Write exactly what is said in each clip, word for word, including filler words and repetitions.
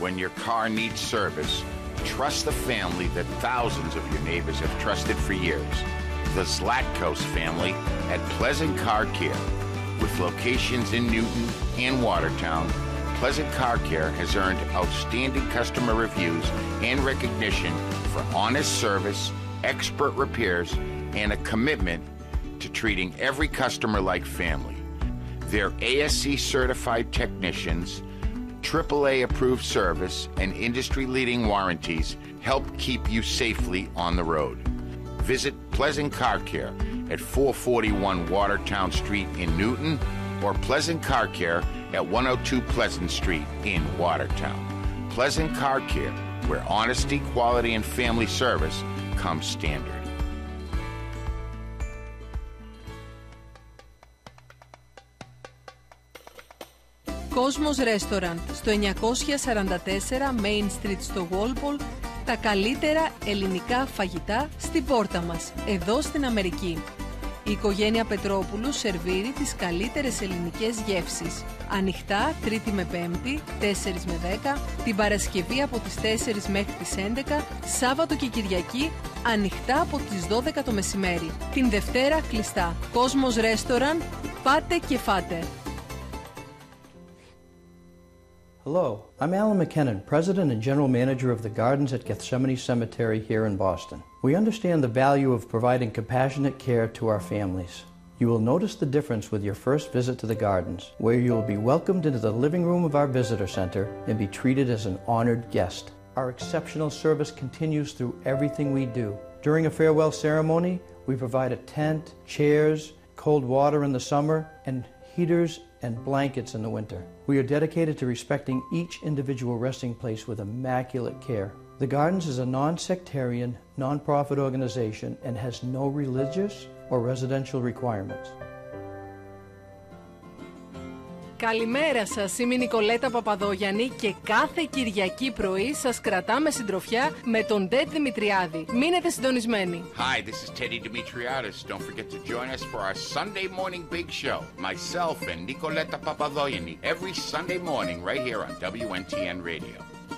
When your car needs service, trust the family that thousands of your neighbors have trusted for years. The Zlatkos family at Pleasant Car Care. With locations in Newton and Watertown, Pleasant Car Care has earned outstanding customer reviews and recognition for honest service, expert repairs, and a commitment to treating every customer like family. Their A S C certified technicians, triple A approved service, and industry-leading warranties help keep you safely on the road. Visit Pleasant Car Care at four forty-one Watertown Street in Newton or Pleasant Car Care at one oh two Pleasant Street in Watertown. Pleasant Car Care, where honesty, quality, and family service come standard. Κόσμος Restaurant στο εννιακόσια σαράντα τέσσερα Main Street στο Walpole. Τα καλύτερα ελληνικά φαγητά στην πόρτα μας, εδώ στην Αμερική. Η οικογένεια Πετρόπουλου σερβίρει τις καλύτερες ελληνικές γεύσεις. Ανοιχτά Τρίτη με Πέμπτη, τέσσερις με δέκα, την Παρασκευή από τις τέσσερις μέχρι τις έντεκα, Σάββατο και Κυριακή ανοιχτά από τις δώδεκα το μεσημέρι. Την Δευτέρα κλειστά. Κόσμος Restaurant, πάτε και φάτε. Hello, I'm Alan McKinnon, President and General Manager of the Gardens at Gethsemane Cemetery here in Boston. We understand the value of providing compassionate care to our families. You will notice the difference with your first visit to the Gardens, where you will be welcomed into the living room of our visitor center and be treated as an honored guest. Our exceptional service continues through everything we do. During a farewell ceremony, we provide a tent, chairs, cold water in the summer, and heaters and blankets in the winter. We are dedicated to respecting each individual resting place with immaculate care. The Gardens is a non-sectarian, non-profit organization and has no religious or residential requirements. Καλημέρα σας, είμαι η Νικολέτα Παπαδόγιαννη και κάθε Κυριακή πρωί σας κρατάμε συντροφιά με τον Ted Δημητριάδη. Μείνετε συντονισμένοι. Hi, this is Teddy Dimitriadis. Don't forget to join us for our Sunday morning big show. Myself and Nicoleta Papadogianni every Sunday morning right here on W N T N Radio.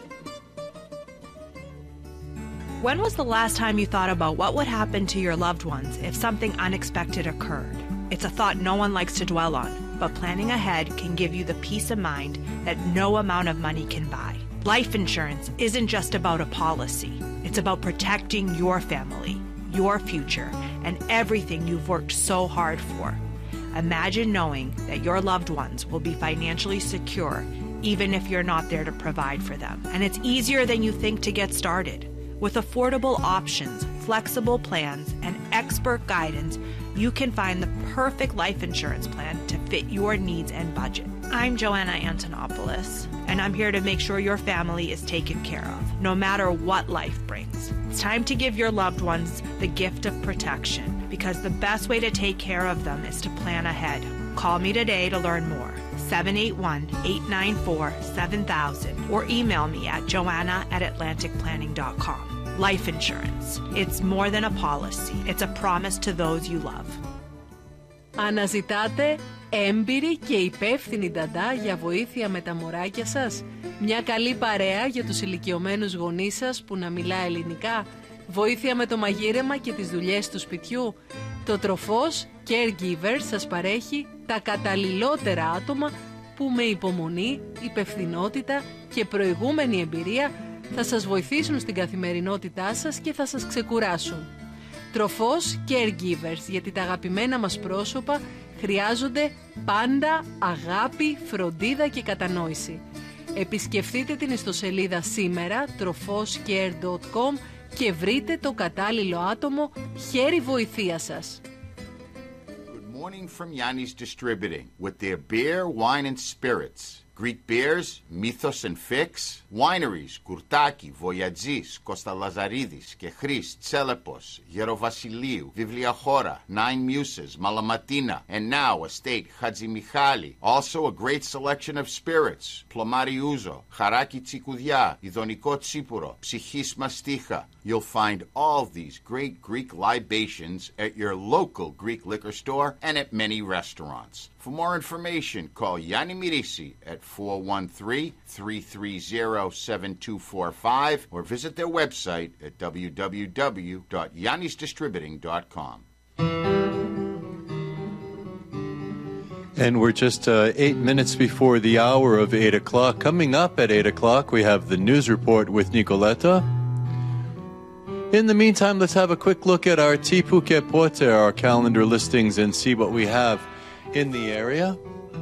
When was the last time you thought about what would happen to your loved ones if something unexpected occurred? It's a thought no one likes to dwell on, but planning ahead can give you the peace of mind that no amount of money can buy. Life insurance isn't just about a policy. It's about protecting your family, your future, and everything you've worked so hard for. Imagine knowing that your loved ones will be financially secure even if you're not there to provide for them. And it's easier than you think to get started. With affordable options, flexible plans, and expert guidance, you can find the perfect life insurance plan to fit your needs and budget. I'm Joanna Antonopoulos, and I'm here to make sure your family is taken care of, no matter what life brings. It's time to give your loved ones the gift of protection, because the best way to take care of them is to plan ahead. Call me today to learn more. seven eight one, eight nine four, seven thousand or email me at joanna at atlantic planning dot com. Life insurance. It's more than a policy. It's a promise to those you love. Αναζητάτε έμπειρη και υπεύθυνη νταντά για βοήθεια με τα μωράκια σας? Μια καλή παρέα για τους ηλικιωμένους γονείς σας που να μιλά ελληνικά? Βοήθεια με το μαγείρεμα και τις δουλειές του σπιτιού? Το Τροφός Caregiver σας παρέχει τα καταλληλότερα άτομα που με υπομονή, υπευθυνότητα και προηγούμενη εμπειρία θα σας βοηθήσουν στην καθημερινότητά σας και θα σας ξεκουράσουν. Τροφός Caregivers, γιατί τα αγαπημένα μας πρόσωπα χρειάζονται πάντα αγάπη, φροντίδα και κατανόηση. Επισκεφτείτε την ιστοσελίδα σήμερα τροφός κέαρ ντοτ κομ και βρείτε το κατάλληλο άτομο χέρι βοηθείας σας. Good morning from Yanni's Distributing with their beer, wine and spirits. Greek beers, Mythos and Fix, wineries, Kurtaki, Voyagis, Kostalazaridis, Kechris, Tselepos, Gerovasiliou, Vivliachora, Nine Muses, Malamatina, and now Estate Hadzi Michali. Also a great selection of spirits, Plomari Ouzo, Haraki Tsikoudia, Idoniko Tsipuro, Psychis Masticha, You'll find all these great Greek libations at your local Greek liquor store and at many restaurants. For more information, call Yanni Mirisi at four one three, three three zero, seven two four five or visit their website at w w w dot yannis distributing dot com. And we're just uh, eight minutes before the hour of eight o'clock. Coming up at eight o'clock, we have the news report with Nicoletta. In the meantime, let's have a quick look at our Tipu Kepote, our calendar listings, and see what we have in the area.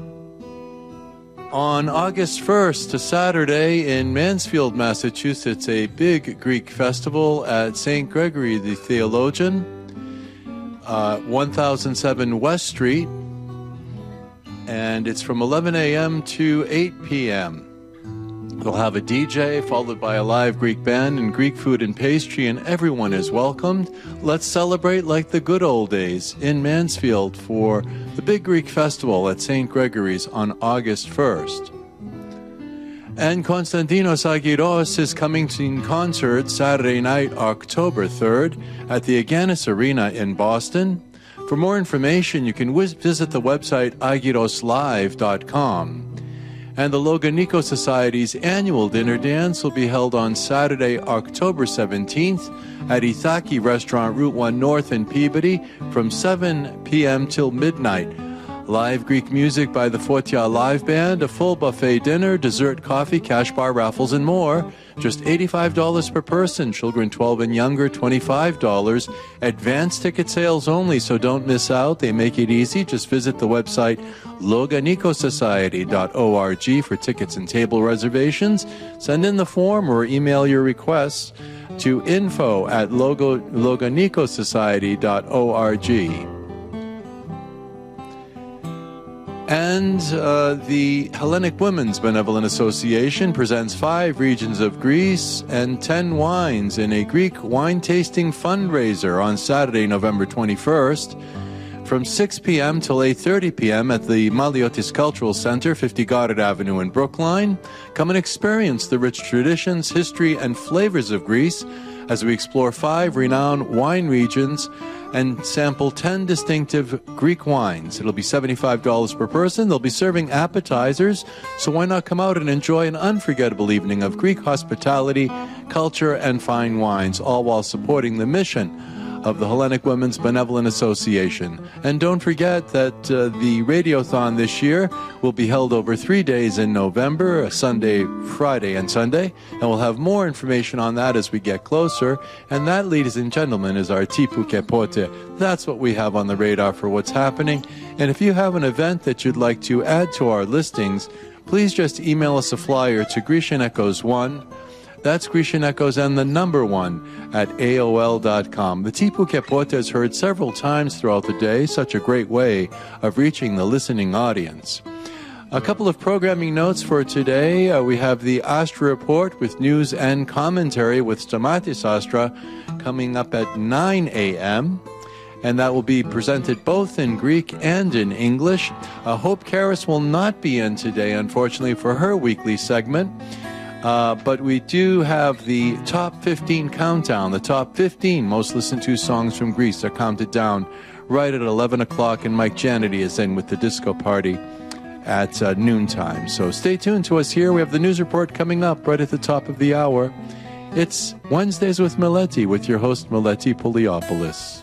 On August first, to Saturday, in Mansfield, Massachusetts, a big Greek festival at Saint Gregory the Theologian, uh, one thousand seven West Street, and it's from eleven a.m. to eight p.m. They'll have a D J followed by a live Greek band and Greek food and pastry, and everyone is welcomed. Let's celebrate like the good old days in Mansfield for the big Greek festival at Saint Gregory's on August first. And Konstantinos Agiros is coming in concert Saturday night, October third, at the Aganis Arena in Boston. For more information, you can visit the website agiros live dot com. And the Loganiko Society's annual dinner dance will be held on Saturday, October seventeenth at Ithaki Restaurant, Route one North in Peabody from seven p.m. till midnight. Live Greek music by the Fotia Live Band, a full buffet dinner, dessert, coffee, cash bar, raffles, and more. Just eighty-five dollars per person. Children twelve and younger, twenty-five dollars. Advance ticket sales only, so don't miss out. They make it easy. Just visit the website loganiko society dot org for tickets and table reservations. Send in the form or email your requests to info at loganiko society dot org. And uh, the Hellenic Women's Benevolent Association presents five regions of Greece and ten wines in a Greek wine tasting fundraiser on Saturday, November twenty-first, from six p.m. till eight thirty p.m. at the Maliotis Cultural Center, fifty Goddard Avenue in Brookline. Come and experience the rich traditions, history, and flavors of Greece as we explore five renowned wine regions and sample ten distinctive Greek wines. It'll be seventy-five dollars per person. They'll be serving appetizers, so why not come out and enjoy an unforgettable evening of Greek hospitality, culture, and fine wines, all while supporting the mission of the Hellenic Women's Benevolent Association. And don't forget that uh, the Radiothon this year will be held over three days in November, Sunday, Friday, and Sunday. And we'll have more information on that as we get closer. And that, ladies and gentlemen, is our Tipu Kepote. That's what we have on the radar for what's happening. And if you have an event that you'd like to add to our listings, please just email us a flyer to Grecian Echoes one. That's Grecian Echoes and the number one at A O L dot com. The Tipu Kepote is heard several times throughout the day, such a great way of reaching the listening audience. A couple of programming notes for today. Uh, we have the Astra Report with news and commentary with Stamatis Astra coming up at nine a.m., and that will be presented both in Greek and in English. Uh, Hope Karras will not be in today, unfortunately, for her weekly segment. Uh, but we do have the top fifteen countdown. The top fifteen most listened to songs from Greece are counted down right at eleven o'clock, and Mike Janity is in with the disco party at uh, noontime. So stay tuned to us here. We have the news report coming up right at the top of the hour. It's Wednesdays with Meleti with your host, Meleti Poliopoulos.